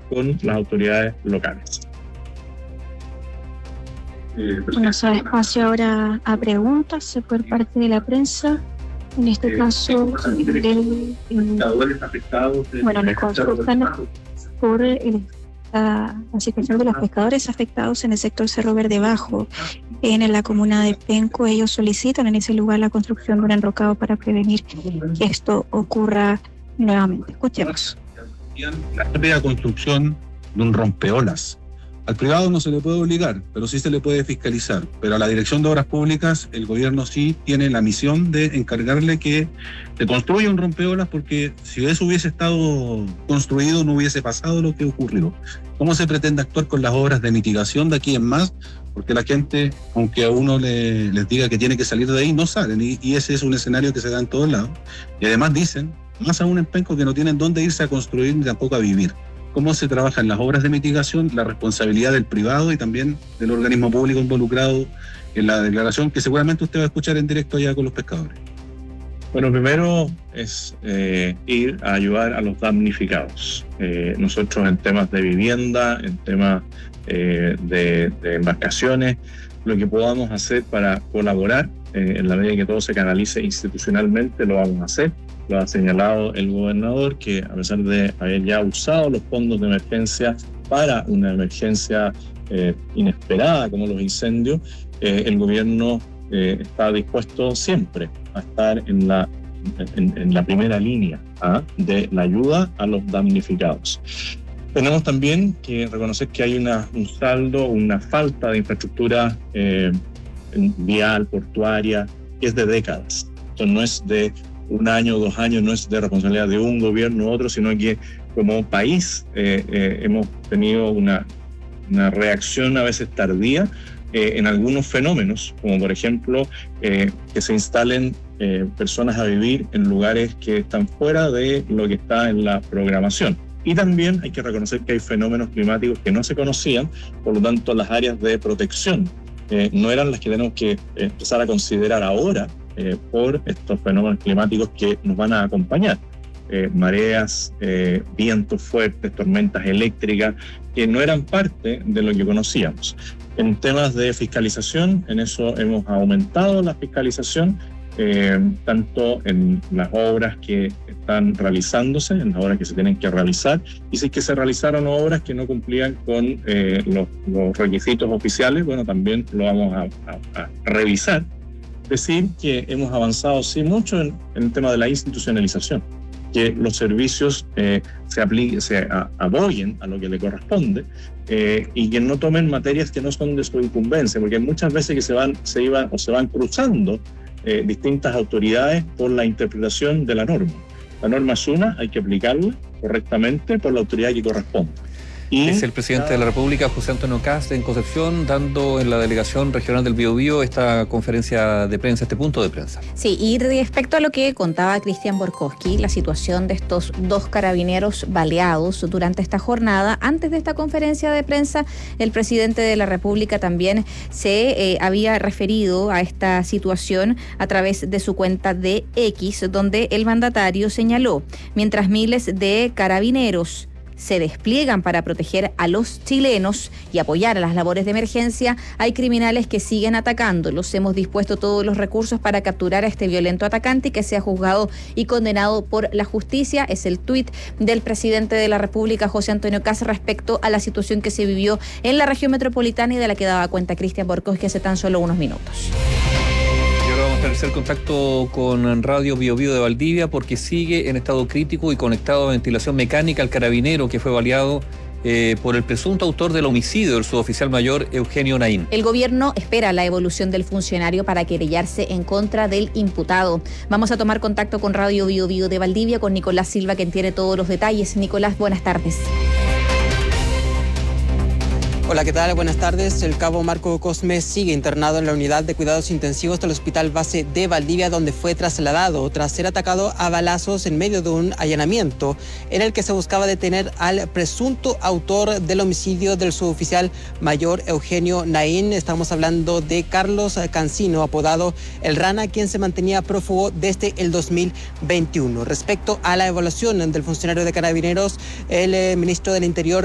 con las autoridades locales. Bueno, se da espacio ahora a preguntas por parte de la prensa. En este caso, le consultan por la situación de los pescadores afectados en el sector Cerro Verde Bajo, en la comuna de Penco. Ellos solicitan en ese lugar la construcción de un enrocado para prevenir que esto ocurra nuevamente. Escuchemos. La rápida construcción de un rompeolas. Al privado no se le puede obligar, pero sí se le puede fiscalizar. Pero a la Dirección de Obras Públicas, el gobierno sí tiene la misión de encargarle que se construya un rompeolas, porque si eso hubiese estado construido no hubiese pasado lo que ocurrió. ¿Cómo se pretende actuar con las obras de mitigación de aquí en más? Porque la gente, aunque a uno les diga que tiene que salir de ahí, no salen. Y ese es un escenario que se da en todos lados. Y además dicen, más aún en Penco, que no tienen dónde irse a construir ni tampoco a vivir. Cómo se trabaja en las obras de mitigación, la responsabilidad del privado y también del organismo público involucrado en la declaración que seguramente usted va a escuchar en directo allá con los pescadores. Bueno, primero es ir a ayudar a los damnificados. Nosotros en temas de vivienda, en temas de embarcaciones, lo que podamos hacer para colaborar, en la medida que todo se canalice institucionalmente, lo vamos a hacer. Lo ha señalado el gobernador, que a pesar de haber ya usado los fondos de emergencia para una emergencia inesperada como los incendios, el gobierno está dispuesto siempre a estar en la primera línea de la ayuda a los damnificados. Tenemos también que reconocer que hay un saldo, una falta de infraestructura vial, portuaria, que es de décadas. Esto no es de un año, 2 años, no es de responsabilidad de un gobierno u otro, sino que como país hemos tenido una reacción a veces tardía en algunos fenómenos, como por ejemplo que se instalen personas a vivir en lugares que están fuera de lo que está en la programación. Y también hay que reconocer que hay fenómenos climáticos que no se conocían, por lo tanto las áreas de protección no eran las que tenemos que empezar a considerar ahora por estos fenómenos climáticos que nos van a acompañar. Mareas, vientos fuertes, tormentas eléctricas, que no eran parte de lo que conocíamos. En temas de fiscalización, en eso hemos aumentado la fiscalización, tanto en las obras que están realizándose, en las obras que se tienen que realizar, y si es que se realizaron obras que no cumplían con los requisitos oficiales, bueno, también lo vamos a revisar. Decir que hemos avanzado sí mucho en el tema de la institucionalización, que los servicios se aboyen a lo que le corresponde y que no tomen materias que no son de su incumbencia, porque muchas veces que se van cruzando distintas autoridades por la interpretación de la norma. La norma es una, hay que aplicarla correctamente por la autoridad que corresponde. Es el presidente de la República, José Antonio Kast, en Concepción, dando en la delegación regional del Biobío esta conferencia de prensa, este punto de prensa. Sí, y respecto a lo que contaba Cristian Borkowski, la situación de estos 2 carabineros baleados durante esta jornada, antes de esta conferencia de prensa, el presidente de la República también se había referido a esta situación a través de su cuenta de X, donde el mandatario señaló: mientras miles de carabineros se despliegan para proteger a los chilenos y apoyar a las labores de emergencia, hay criminales que siguen atacándolos. Hemos dispuesto todos los recursos para capturar a este violento atacante y que sea juzgado y condenado por la justicia. Es el tuit del presidente de la República, José Antonio Kast, respecto a la situación que se vivió en la región metropolitana y de la que daba cuenta Cristian Borkowski hace tan solo unos minutos. Vamos a establecer contacto con Radio Biobío de Valdivia, porque sigue en estado crítico y conectado a ventilación mecánica el carabinero que fue baleado por el presunto autor del homicidio del suboficial mayor Eugenio Naín. El gobierno espera la evolución del funcionario para querellarse en contra del imputado. Vamos a tomar contacto con Radio Biobío de Valdivia, con Nicolás Silva, quien tiene todos los detalles. Nicolás, buenas tardes. Hola, ¿qué tal? Buenas tardes. El cabo Marco Cosme sigue internado en la unidad de cuidados intensivos del Hospital Base de Valdivia, donde fue trasladado tras ser atacado a balazos en medio de un allanamiento en el que se buscaba detener al presunto autor del homicidio del suboficial mayor Eugenio Naín. Estamos hablando de Carlos Cancino, apodado El Rana, quien se mantenía prófugo desde el 2021. Respecto a la evaluación del funcionario de Carabineros, el ministro del Interior,